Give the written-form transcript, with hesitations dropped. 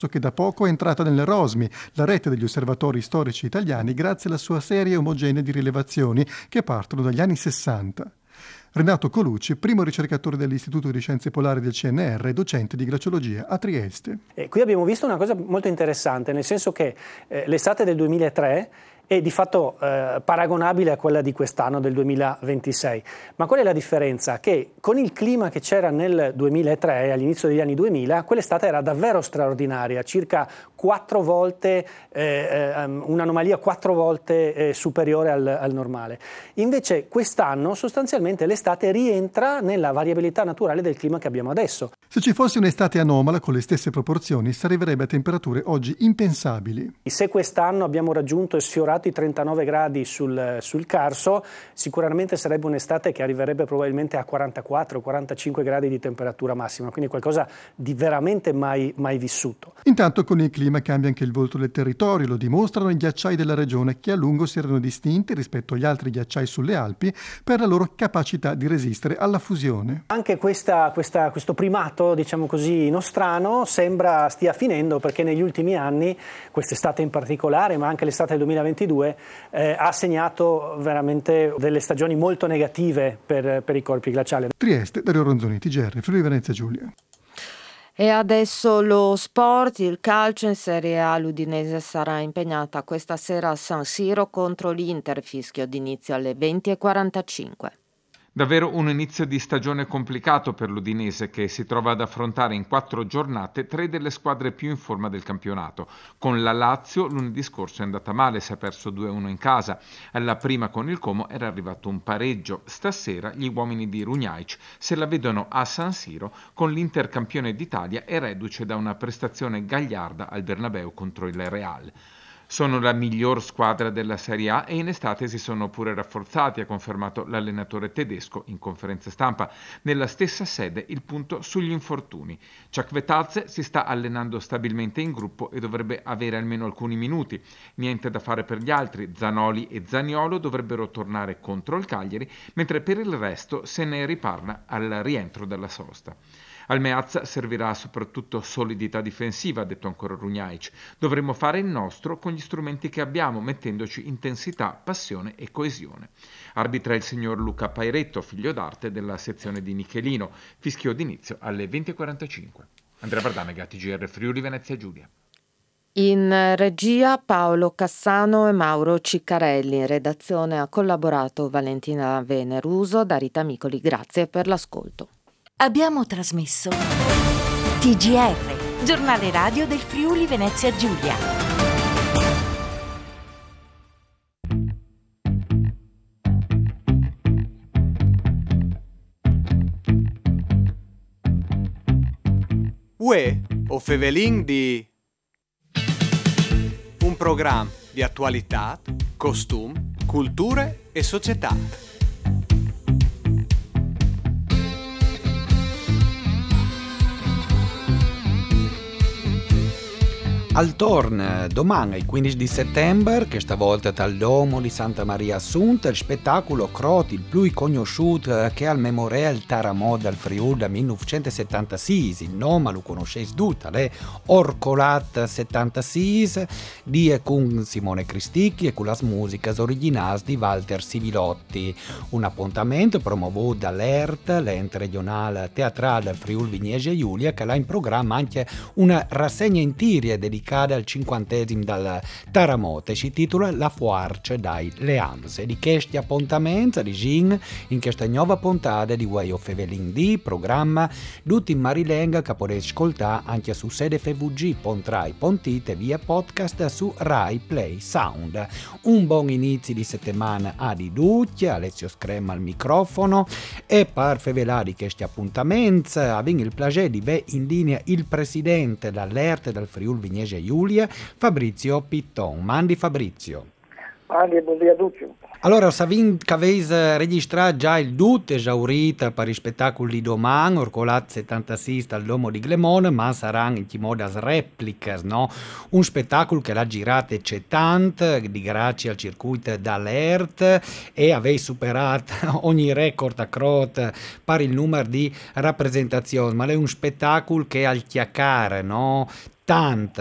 che da poco è entrata nelle ROSMI, la rete degli osservatori storici italiani, grazie alla sua serie omogenea di rilevazioni che partono dagli anni 60. Renato Colucci, primo ricercatore dell'Istituto di Scienze Polari del CNR e docente di glaciologia a Trieste. Qui abbiamo visto una cosa molto interessante, nel senso che l'estate del 2003 è di fatto paragonabile a quella di quest'anno, del 2026. Ma qual è la differenza? Che con il clima che c'era nel 2003, all'inizio degli anni 2000, quell'estate era davvero straordinaria, circa 4 volte, un'anomalia 4 volte superiore al normale. Invece quest'anno sostanzialmente l'estate rientra nella variabilità naturale del clima che abbiamo adesso. Se ci fosse un'estate anomala con le stesse proporzioni, si arriverebbe a temperature oggi impensabili. Se quest'anno abbiamo raggiunto e sfiorato i 39 gradi sul Carso, sicuramente sarebbe un'estate che arriverebbe probabilmente a 44-45 gradi di temperatura massima, quindi qualcosa di veramente mai vissuto. Intanto con il clima cambia anche il volto del territorio, lo dimostrano i ghiacciai della regione che a lungo si erano distinti rispetto agli altri ghiacciai sulle Alpi per la loro capacità di resistere alla fusione. Anche questo primato, diciamo così, nostrano sembra stia finendo, perché negli ultimi anni, quest'estate in particolare, ma anche l'estate del 2022, ha segnato veramente delle stagioni molto negative per i corpi glaciali. Trieste, Dario Ronzoni, TGR, Friuli Venezia Giulia. E adesso lo sport, il calcio in Serie A, l'Udinese sarà impegnata questa sera a San Siro contro l'Inter, fischio d'inizio alle 20:45. Davvero un inizio di stagione complicato per l'Udinese, che si trova ad affrontare in 4 giornate 3 delle squadre più in forma del campionato. Con la Lazio lunedì scorso è andata male, si è perso 2-1 in casa. Alla prima con il Como era arrivato un pareggio. Stasera gli uomini di Runjaic se la vedono a San Siro con l'Inter campione d'Italia e reduce da una prestazione gagliarda al Bernabeu contro il Real. Sono la miglior squadra della Serie A e in estate si sono pure rafforzati, ha confermato l'allenatore tedesco in conferenza stampa. Nella stessa sede il punto sugli infortuni. Čakvetadze si sta allenando stabilmente in gruppo e dovrebbe avere almeno alcuni minuti. Niente da fare per gli altri, Zanoli e Zaniolo dovrebbero tornare contro il Cagliari, mentre per il resto se ne riparla al rientro dalla sosta. Al Meazza servirà soprattutto solidità difensiva, ha detto ancora Runjaic. Dovremmo fare il nostro con gli strumenti che abbiamo, mettendoci intensità, passione e coesione. Arbitra il signor Luca Pairetto, figlio d'arte della sezione di Michelino. Fischio d'inizio alle 20:45. Andrea Bardamega, TGR Friuli Venezia Giulia. In regia Paolo Cassano e Mauro Ciccarelli. In redazione ha collaborato Valentina Veneruso. Da Rita Micoli, grazie per l'ascolto. Abbiamo trasmesso TGR, giornale radio del Friuli Venezia Giulia. Uè, o Fevelin di un programma di attualità, costumi, culture e società. Al torn domani, il 15 di settembre, che stavolta dal Domo di Santa Maria Assunta, il spettacolo Croti, il più conosciuto che al Memorial Taramod al Friuli del 1976, il nome lo conoscete tutti, è Orcolat 76, di con Simone Cristicchi e con le musiche originali di Walter Sivilotti. Un appuntamento promovuto dall'ERT, l'ente regionale teatrale del Friuli Venezia Giulia, che ha in programma anche una rassegna intera dedicata al 50° dal Taramote, si titola La Fuarce dai Leams. E di questi appuntamenti di Gin in questa nuova puntata di Way of Evelyn D, programma tutti in Marilenga che potete ascoltare anche su sede fvg.rai.it via podcast su Rai Play Sound. Un buon inizio di settimana a di tutti, Alessio Screma al microfono e per fevelare questi appuntamenti abbiamo il piacere di avere in linea il presidente dall'ERT del Friuli Venezia Giulia, Fabrizio Pitton. Mandi Fabrizio. Buongiorno a tutti. Allora, sapete che avete registrato già il tutto esaurito per i spettacoli di domani, Orcolat 76 dal Domo di Glemone, ma saranno in modo repliche, no? Un spettacolo che l'ha girato c'è tanto, di grazie al circuito dall'ERT, e avete superato ogni record a Crot per il numero di rappresentazioni, ma è un spettacolo che al chiacchiere, no? 70